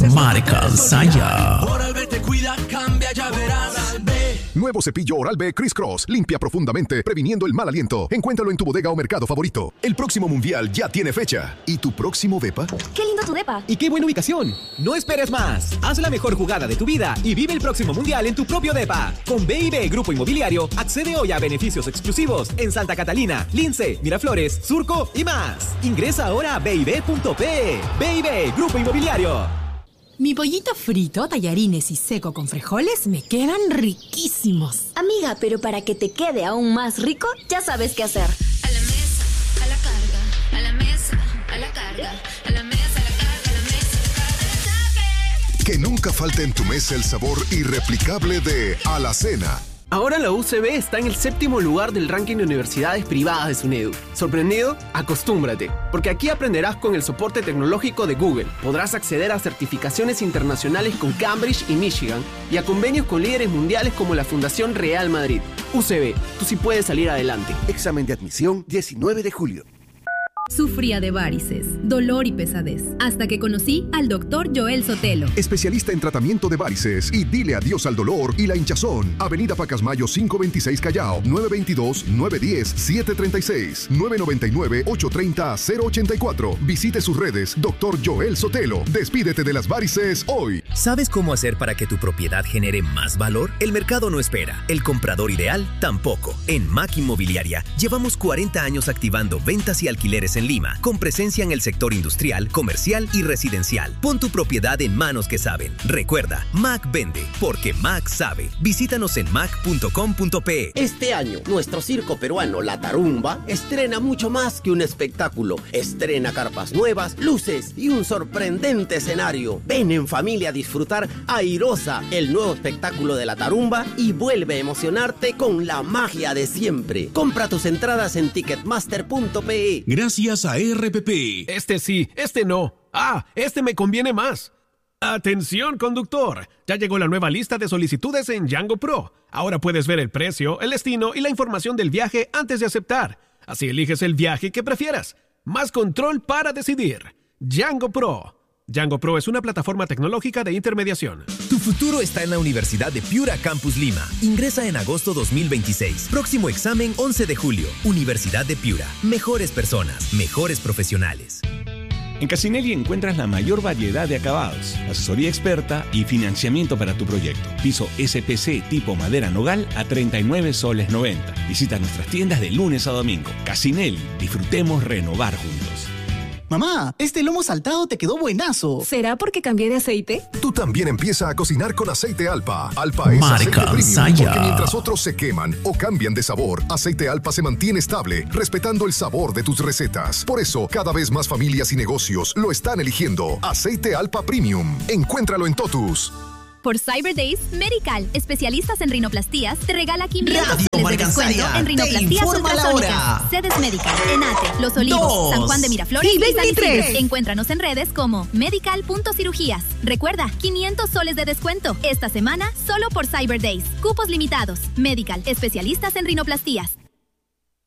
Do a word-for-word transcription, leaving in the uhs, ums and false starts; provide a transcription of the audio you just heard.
Marca Saya. Oral-B te cuida, cambia, ya verás. Nuevo cepillo Oral-B Criss Cross. Limpia profundamente, previniendo el mal aliento. Encuéntralo en tu bodega o mercado favorito. El próximo mundial ya tiene fecha. ¿Y tu próximo depa? ¡Qué lindo tu depa! ¡Y qué buena ubicación! No esperes más. Haz la mejor jugada de tu vida y vive el próximo mundial en tu propio depa. Con B I B Grupo Inmobiliario, accede hoy a beneficios exclusivos en Santa Catalina, Lince, Miraflores, Surco y más. Ingresa ahora a b i b punto p e. B I B Grupo Inmobiliario. Mi pollito frito, tallarines y seco con frijoles me quedan riquísimos. Amiga, pero para que te quede aún más rico, ya sabes qué hacer. A la mesa, a la carga, a la mesa, a la carga, a la mesa, a la carga, a la mesa, a la carga. Que nunca falte en tu mesa el sabor irreplicable de Alacena. Ahora la U C B está en el séptimo lugar del ranking de universidades privadas de SUNEDU. ¿Sorprendido? Acostúmbrate, porque aquí aprenderás con el soporte tecnológico de Google. Podrás acceder a certificaciones internacionales con Cambridge y Michigan y a convenios con líderes mundiales como la Fundación Real Madrid. U C B, tú sí puedes salir adelante. Examen de admisión diecinueve de julio. Sufría de varices, dolor y pesadez, hasta que conocí al doctor Joel Sotelo. Especialista en tratamiento de varices y dile adiós al dolor y la hinchazón. Avenida Pacasmayo quinientos veintiséis Callao, nueve veintidós, nueve diez, siete treinta y seis, nueve noventa y nueve, ocho treinta, cero ochenta y cuatro. Visite sus redes, doctor Joel Sotelo. Despídete de las varices hoy. ¿Sabes cómo hacer para que tu propiedad genere más valor? El mercado no espera, el comprador ideal tampoco. En Mac Inmobiliaria llevamos cuarenta años activando ventas y alquileres en Lima, con presencia en el sector industrial, comercial y residencial. Pon tu propiedad en manos que saben. Recuerda, Mac vende, porque Mac sabe. Visítanos en mac punto com punto pe. Este año, nuestro circo peruano La Tarumba estrena mucho más que un espectáculo. Estrena carpas nuevas, luces y un sorprendente escenario. Ven en familia a disfrutar Airosa, el nuevo espectáculo de La Tarumba, y vuelve a emocionarte con la magia de siempre. Compra tus entradas en ticketmaster punto pe. Gracias a R P P. Este sí, este no. Ah, este me conviene más. Atención, conductor. Ya llegó la nueva lista de solicitudes en Django Pro. Ahora puedes ver el precio, el destino y la información del viaje antes de aceptar. Así eliges el viaje que prefieras. Más control para decidir. Django Pro. Django Pro es una plataforma tecnológica de intermediación. Tu futuro está en la Universidad de Piura Campus Lima. Ingresa en agosto dos mil veintiséis. Próximo examen once de julio. Universidad de Piura. Mejores personas, mejores profesionales. En Casinelli encuentras la mayor variedad de acabados, asesoría experta y financiamiento para tu proyecto. Piso S P C tipo madera nogal a treinta y nueve soles noventa. Visita nuestras tiendas de lunes a domingo. Casinelli, disfrutemos renovar juntos. Mamá, este lomo saltado te quedó buenazo. ¿Será porque cambié de aceite? Tú también empieza a cocinar con aceite Alpa. Alpa es Marca aceite premium, Saya. porque mientras otros se queman o cambian de sabor, aceite Alpa se mantiene estable, respetando el sabor de tus recetas. Por eso, cada vez más familias y negocios lo están eligiendo. Aceite Alpa Premium. Encuéntralo en Totus. Por Cyber Days, Medical, especialistas en rinoplastías, te regala quinientos Radio soles de descuento Marcansaya, en te rinoplastías informa la hora. ultrasónicas. Sedes Medical, Enate, Los Olivos, Dos San Juan de Miraflores y y San veintitrés. Isidro. Encuéntranos en redes como medical punto cirugías. Recuerda, quinientos soles de descuento. Esta semana, solo por Cyber Days. Cupos limitados. Medical, especialistas en rinoplastías.